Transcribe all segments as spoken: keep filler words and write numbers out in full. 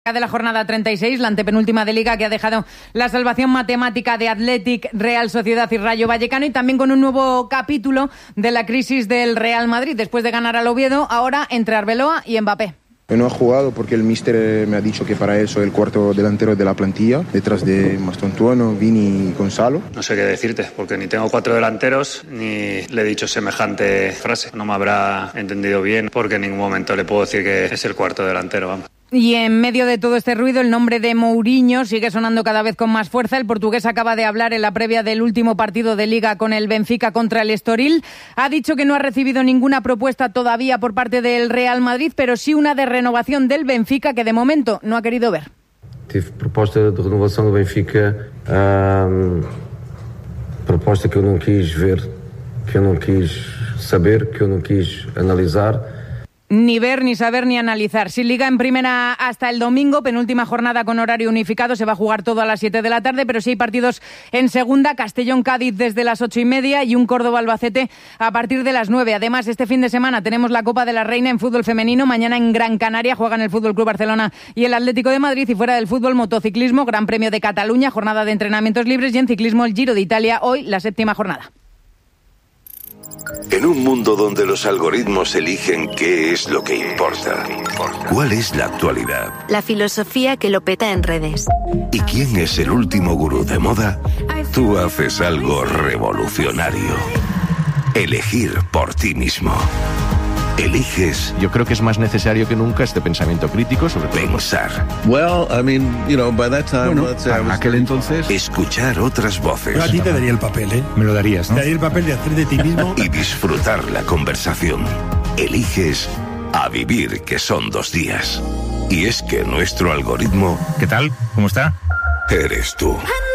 De la jornada treinta y seis, la antepenúltima de Liga, que ha dejado la salvación matemática de Athletic, Real Sociedad y Rayo Vallecano, y también con un nuevo capítulo de la crisis del Real Madrid después de ganar al Oviedo, ahora entre Arbeloa y Mbappé. No ha jugado porque el míster me ha dicho que para él soy el cuarto delantero de la plantilla, detrás de Mastontuono, Vini y Gonzalo. No sé qué decirte, porque ni tengo cuatro delanteros, ni le he dicho semejante frase. No me habrá entendido bien, porque en ningún momento le puedo decir que es el cuarto delantero, vamos. Y en medio de todo este ruido, el nombre de Mourinho sigue sonando cada vez con más fuerza. El portugués acaba de hablar en la previa del último partido de Liga con el Benfica contra el Estoril. Ha dicho que no ha recibido ninguna propuesta todavía por parte del Real Madrid, pero sí una de renovación del Benfica que de momento no ha querido ver. Tive proposta de renovación del Benfica, um, proposta que eu não quis ver, que eu não quis saber, que eu não quis analisar. Ni ver, ni saber, ni analizar. Sin Liga en primera hasta el domingo, penúltima jornada con horario unificado, se va a jugar todo a las siete de la tarde, pero sí hay partidos en segunda, Castellón-Cádiz desde las ocho y media y un Córdoba-Albacete a partir de las nueve. Además, este fin de semana tenemos la Copa de la Reina en fútbol femenino, mañana en Gran Canaria juegan el Fútbol Club Barcelona y el Atlético de Madrid, y fuera del fútbol, motociclismo, Gran Premio de Cataluña, jornada de entrenamientos libres, y en ciclismo el Giro de Italia, hoy la séptima jornada. En un mundo donde los algoritmos eligen qué es lo que importa, ¿cuál es la actualidad? La filosofía que lo peta en redes. ¿Y quién es el último gurú de moda? Tú haces algo revolucionario. Elegir por ti mismo. Eliges. Yo creo que es más necesario que nunca este pensamiento crítico sobre pensar. Well, I mean, you know, by that time, bueno, let's say, a aquel entonces, escuchar otras voces. Yo a ti te daría el papel, ¿eh? Me lo darías, ¿no? Te daría el papel de hacer de ti mismo. Y disfrutar la conversación. Eliges a vivir, que son dos días. Y es que nuestro algoritmo... ¿Qué tal? ¿Cómo está? Eres tú.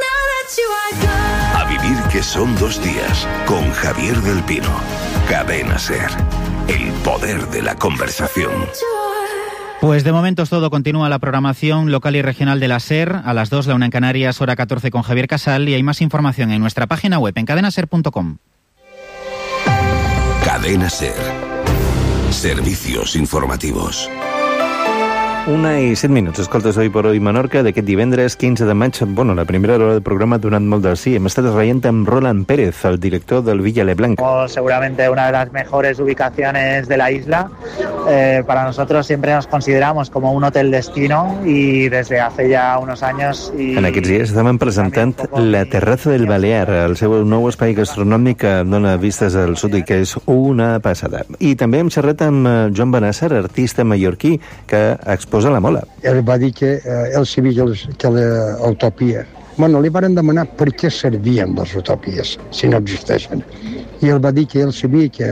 A vivir, que son dos días. Con Javier del Pino. Cadena SER. El poder de la conversación. Pues de momento es todo. Continúa la programación local y regional de la SER. A las dos, la una en Canarias, hora catorce con Javier Casal. Y hay más información en nuestra página web en cadena ser punto com. Cadena SER. Servicios informativos. Una i set minuts. Escoltes Hoy por Hoy Menorca d'aquest divendres quinze de maig. Bueno, la primera hora del programa ha donat molt del sí. Hem estat reient amb Roland Pérez, el director del Villa Leblanc. Seguramente una de las mejores ubicaciones de la isla. Eh, para nosotros siempre nos consideramos como un hotel destino y desde hace ya unos años... Y... En aquests dies estaven presentant la Terraza del Balear, el seu nou espai gastronòmic que dona vistes al sud i que és una passada. I també hem xerrat amb Joan Benasser, artista mallorquí, que exposa la Mola. Ell va dir que eh, ell sabia que la utopia... Bueno, li van demanar per què servien les utopies, si no existeixen. I ell va dir que ell sabia que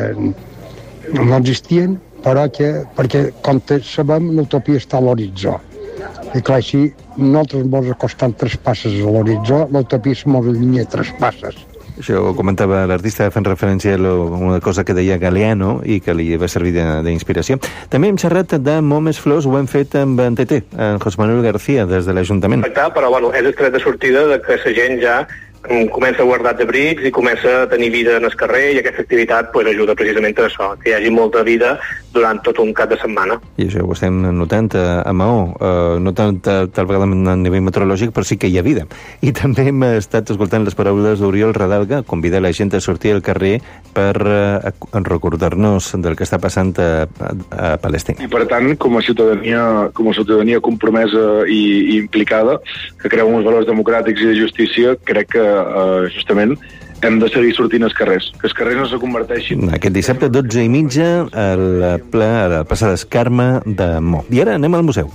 no existien, però que, perquè, com sabem, l'utopia està a l'horitzó. I clar, si nosaltres ens acostem tres passes a l'horitzó, l'utopia se mos allunya tres passes. Això ho comentava l'artista fent referència a lo, una cosa que deia Galeano i que li va servir d'inspiració. També hem xerrat de Momes Flors, ho hem fet amb en T T, en José Manuel García, des de l'Ajuntament. Però bueno, és el tret de sortida de que la gent ja comença a guardar abrics i comença a tenir vida en el carrer, i aquesta activitat pues, ajuda precisament a això, que hi hagi molta vida durant tot un cap de setmana. I això ho estem notant a, a Maó, uh, no tant tal vegada a nivell meteorològic, però sí que hi ha vida. I també hem estat escoltant les paraules d'Oriol Radalga, convida la gent a sortir al carrer per uh, recordar-nos del que està passant a, a, a Palestina. I per tant, com a ciutadania, com a ciutadania compromesa i, i implicada, que creu en els valors democràtics i de justícia, crec que Uh, justament hem de seguir sortint als carrers, que els carrers no se converteixin. Aquest dissabte, dotze i mitja, al ple, a la plaça d'Escarme de Mo. I ara anem al museu.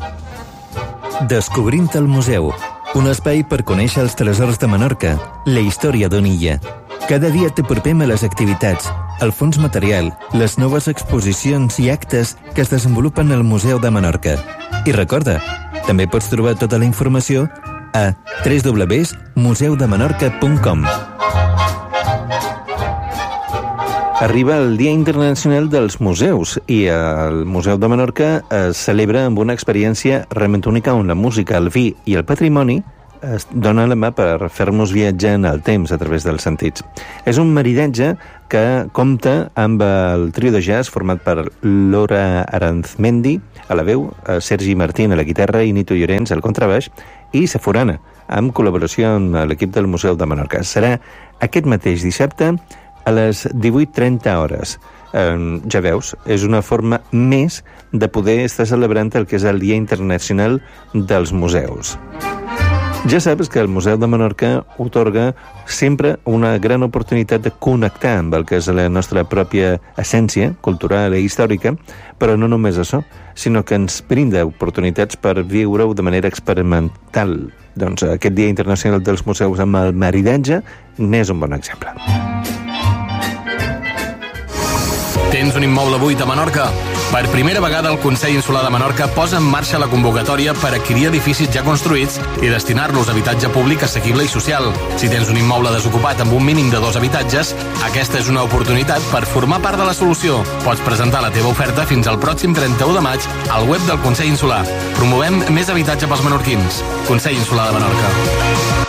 Descobrint el museu, un espai per conèixer els tresors de Menorca, la història d'una illa. Cada dia t'apropem a les activitats, el fons material, les noves exposicions i actes que es desenvolupen al Museu de Menorca. I recorda, també pots trobar tota la informació a w w w punt museu de menorca punt com. Arriba el Dia Internacional dels Museus i el Museu de Menorca es celebra amb una experiència realment única on la música, el vi i el patrimoni es dona la mà per fer-nos viatjar en el temps a través dels sentits. És un maridatge que compta amb el trio de jazz format per Laura Aranzmendi a la veu, Sergi Martín a la guitarra i Nito Llorens al contrabaix i Saforana, amb col·laboració amb l'equip del Museu de Menorca. Serà aquest mateix dissabte a les divuit trenta hores. Eh, ja veus, és una forma més de poder estar celebrant el que és el Dia Internacional dels Museus. Ja saps que el Museu de Menorca otorga sempre una gran oportunitat de connectar amb el que és la nostra pròpia essència cultural i històrica, però no només això, sinó que ens brinda oportunitats per viure-ho de manera experimental. Doncs aquest Dia Internacional dels Museus amb el maridatge n'és un bon exemple. Tens un immoble buit a Menorca? Per primera vegada el Consell Insular de Menorca posa en marxa la convocatòria per adquirir edificis ja construïts i destinar-los a habitatge públic assequible i social. Si tens un immoble desocupat amb un mínim de dos habitatges, aquesta és una oportunitat per formar part de la solució. Pots presentar la teva oferta fins al pròxim trenta-u de maig al web del Consell Insular. Promovem més habitatge pels menorquins. Consell Insular de Menorca.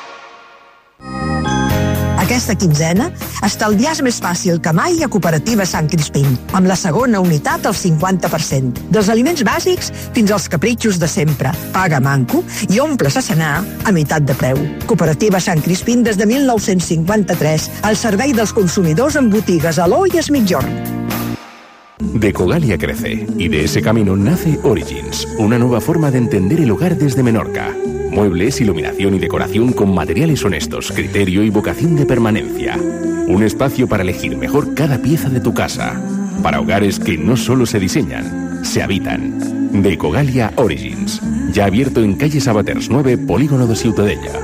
Aquesta quinzena, estalviar és més fàcil que mai a Cooperativa Sant Crispín, amb la segona unitat al cinquanta per cent. Dels aliments bàsics fins als capritxos de sempre. Paga manco i omples a cenar a meitat de preu. Cooperativa Sant Crispín des de mil nou-cents cinquanta-tres, al servei dels consumidors en botigues Aló i Es Migjorn. Decogalia crece y de ese camino nace Origins, una nueva forma de entender el hogar desde Menorca. Muebles, iluminación y decoración con materiales honestos, criterio y vocación de permanencia. Un espacio para elegir mejor cada pieza de tu casa. Para hogares que no solo se diseñan, se habitan. Decogalia Origins. Ya abierto en calle Sabaters nueve, Polígono de Ciutadella.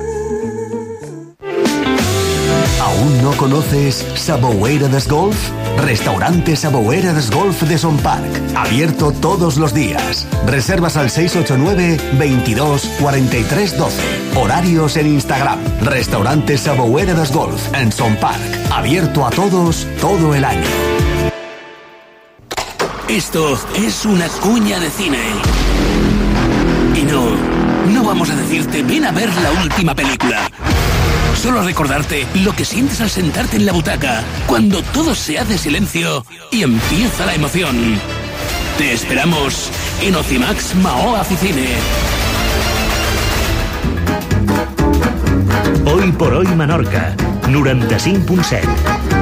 ¿Aún no conoces Saboueras Golf? Restaurante Saboueras Golf de Son Parc. Abierto todos los días. Reservas al seis ocho nueve, veintidós, cuarenta y tres doce. Horarios en Instagram. Restaurante Saboueras Golf en Son Parc. Abierto a todos todo el año. Esto es una cuña de cine. Y no, no vamos a decirte ven a ver la última película. Solo recordarte lo que sientes al sentarte en la butaca, cuando todo se hace silencio y empieza la emoción. Te esperamos en Ocimax Mahó Aficine. Hoy por hoy Menorca, noranta-cinc punt set.